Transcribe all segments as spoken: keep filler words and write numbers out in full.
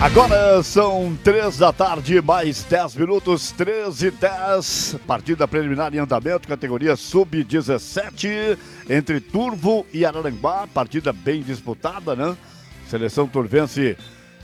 Agora são três da tarde, mais dez minutos, treze e dez. Partida preliminar em andamento, categoria sub dezessete, entre Turvo e Araranguá. Partida bem disputada, né? Seleção turvense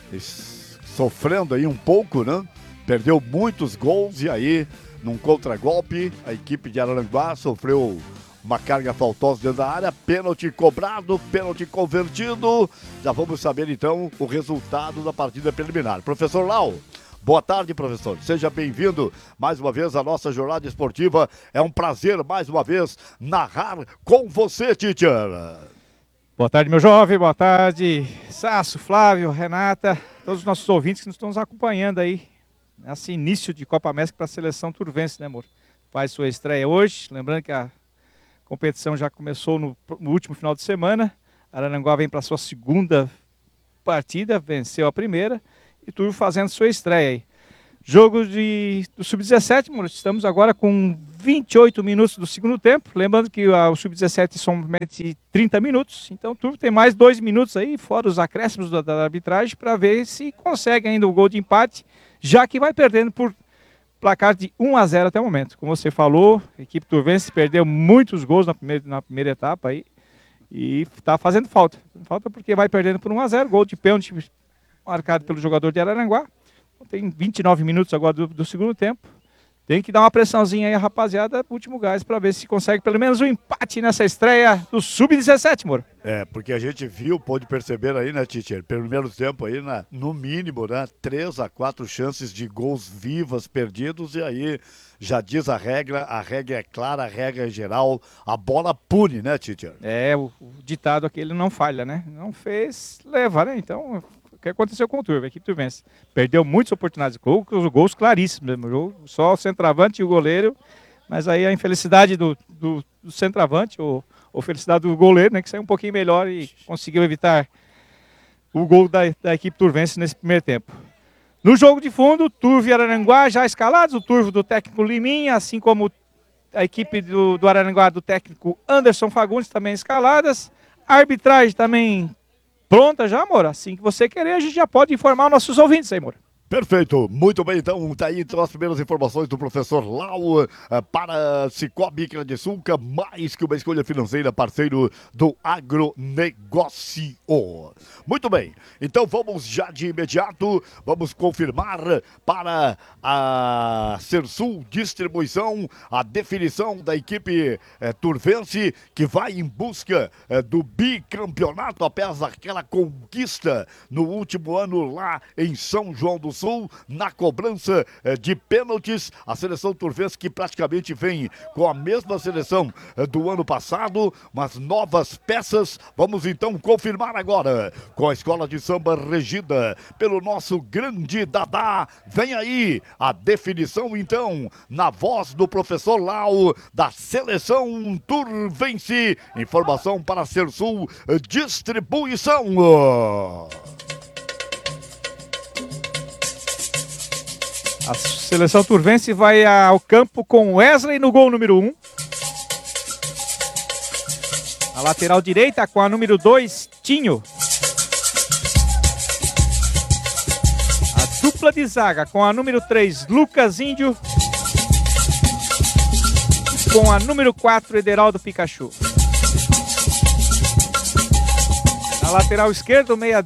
sofrendo aí um pouco, né? Perdeu muitos gols e aí, num contragolpe, a equipe de Araranguá sofreu uma carga faltosa dentro da área, pênalti cobrado, pênalti convertido. Já vamos saber então o resultado da partida preliminar. Professor Lau, boa tarde, professor. Seja bem-vindo mais uma vez à nossa jornada esportiva. É um prazer mais uma vez narrar com você, teacher. Boa tarde, meu jovem, boa tarde, Sasso, Flávio, Renata, todos os nossos ouvintes que nos estão nos acompanhando aí nesse início de Copa América para a seleção turvense, né, amor? Faz sua estreia hoje, lembrando que a A competição já começou no, no último final de semana. Araranguá vem para a sua segunda partida, venceu a primeira e Turvo fazendo sua estreia aí. Jogo de, do sub dezessete, estamos agora com vinte e oito minutos do segundo tempo. Lembrando que a, o sub dezessete são somente trinta minutos, então o Turvo tem mais dois minutos aí, fora os acréscimos da, da arbitragem, para ver se consegue ainda o gol de empate, já que vai perdendo por placar de um a zero até o momento. Como você falou, a equipe turvense perdeu muitos gols na primeira, na primeira etapa aí e está fazendo falta. Falta porque vai perdendo por um a zero, gol de pênalti marcado pelo jogador de Araranguá. Tem vinte e nove minutos agora do, do segundo tempo. Tem que dar uma pressãozinha aí, rapaziada, último gás, para ver se consegue pelo menos um empate nessa estreia do sub dezessete, Moro. É, porque a gente viu, pode perceber aí, né, teacher, pelo primeiro tempo aí, né, no mínimo, né, três a quatro chances de gols vivas perdidos, e aí já diz a regra, a regra é clara, a regra é geral, a bola pune, né, teacher? É, o, o ditado aquele não falha, né? Não fez, leva, né? Então, o que aconteceu com o Turvo? A equipe turvense perdeu muitas oportunidades de gol, os gols claríssimos mesmo, só o centroavante e o goleiro, mas aí a infelicidade do, do, do centroavante, ou, ou felicidade do goleiro, né, que saiu um pouquinho melhor e conseguiu evitar o gol da, da equipe turvense nesse primeiro tempo. No jogo de fundo, Turvo e Araranguá já escalados, o Turvo do técnico Liminha, assim como a equipe do, do Araranguá do técnico Anderson Fagundes também escaladas, a arbitragem também pronta já, amor? Assim que você querer, a gente já pode informar nossos ouvintes aí, amor. Perfeito, muito bem, então tá aí então as primeiras informações do professor Lau uh, para Cicobi Credisulca, mais que uma escolha financeira, parceiro do agronegócio. Muito bem, então vamos já de imediato, vamos confirmar para a Sersul Distribuição a definição da equipe eh, turvense, que vai em busca eh, do bicampeonato após aquela conquista no último ano lá em São João do Sul, na cobrança eh, de pênaltis. A seleção turvense que praticamente vem com a mesma seleção eh, do ano passado, mas novas peças. Vamos então confirmar agora com a escola de samba regida pelo nosso grande Dadá. Vem aí a definição então na voz do professor Lau da seleção turvense. Informação para a Sersul eh, Distribuição. A seleção turvense vai ao campo com Wesley no gol número um. A lateral direita com a número dois, Tinho. A dupla de zaga com a número três, Lucas Índio. Com a número quatro, Ederaldo Pikachu. Na lateral esquerda, o meia